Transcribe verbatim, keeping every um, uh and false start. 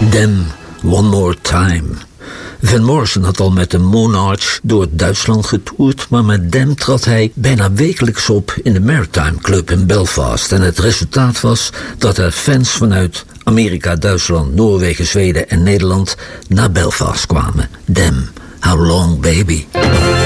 Them, One More Time. Van Morrison had al met de Monarchs door Duitsland getoerd, maar met Them trad hij bijna wekelijks op in de Maritime Club in Belfast. En het resultaat was dat er fans vanuit Amerika, Duitsland, Noorwegen, Zweden en Nederland naar Belfast kwamen. Them, How Long Baby.